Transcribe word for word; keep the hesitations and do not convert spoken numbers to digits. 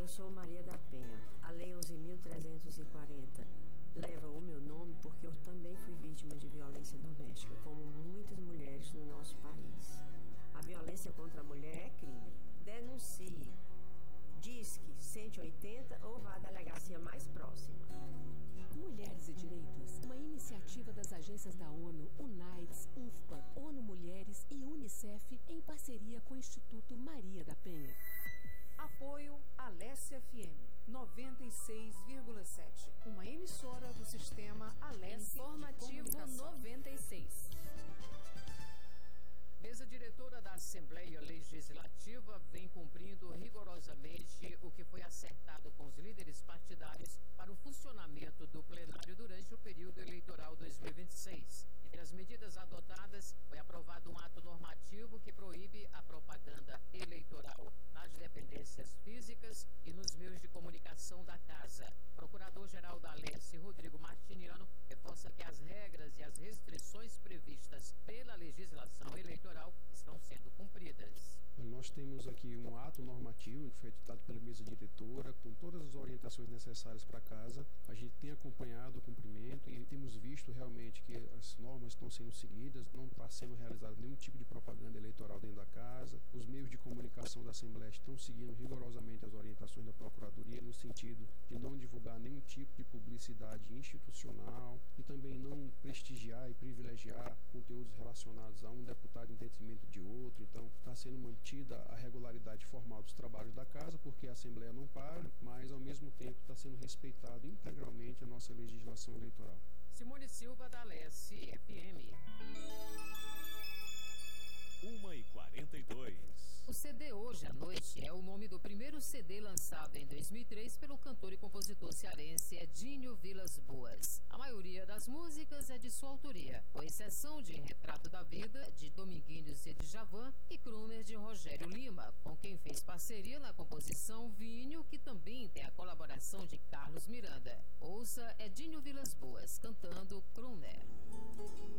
Eu sou Maria da Penha. A Lei onze mil trezentos e quarenta leva o meu nome porque eu também fui vítima de violência doméstica, como muitas mulheres no nosso país. A violência contra a mulher é crime. Denuncie. Disque cento e oitenta ou vá à delegacia mais próxima. Mulheres e Direitos, uma iniciativa das agências da ONU, UNAIDS, UNFPA, ONU Mulheres e UNICEF, em parceria com o Instituto Maria da Penha. Apoio Alesse F M noventa e seis vírgula sete, uma emissora do sistema Alesse Informativo noventa e seis. Mesa diretora da Assembleia Legislativa vem cumprindo rigorosamente o que foi acertado com os líderes partidários para o funcionamento do plenário durante o período eleitoral dois mil e vinte e seis. Entre as medidas adotadas, foi aprovado um ato normativo que proíbe a propaganda eleitoral nas dependências físicas e nos meios de comunicação da Casa. Procurador-Geral da Alesse, Rodrigo Martiniano, reforça que as regras e as restrições previstas pela legislação eleitoral estão sendo cumpridas. Nós temos aqui um ato normativo que foi editado pela mesa diretora, com todas as orientações necessárias para a Casa. A gente tem acompanhado o cumprimento e temos visto realmente que as normas estão sendo seguidas, não está sendo realizado nenhum tipo de propaganda eleitoral dentro da Casa. Os meios de comunicação da Assembleia estão seguindo rigorosamente as orientações da Procuradoria, no sentido de não divulgar nenhum tipo de publicidade institucional e também não prestigiar e privilegiar conteúdos relacionados a um deputado em detrimento de outro. Então, está sendo mantida a regularidade formal dos trabalhos da Casa, porque a Assembleia não para, mas, ao mesmo tempo, está sendo respeitado integralmente a nossa legislação eleitoral. Simone Silva, da Alesse F M. uma e quarenta e dois. O C D Hoje à Noite é o nome do primeiro C D lançado em dois mil e três pelo cantor e compositor cearense Edinho Vilas Boas. A maioria das músicas é de sua autoria, com exceção de Retrato da Vida, de Dominguinhos e Djavan, e Crooner, de Rogério Lima, com quem fez parceria na composição Vinho, que também tem a colaboração de Carlos Miranda. Ouça Edinho Vilas Boas cantando Crooner.